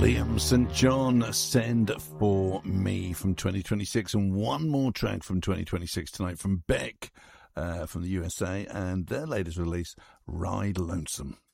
Liam St. John, Send For Me from 2026, and one more track from 2026 tonight from Beck from the USA, and their latest release, Ride Lonesome.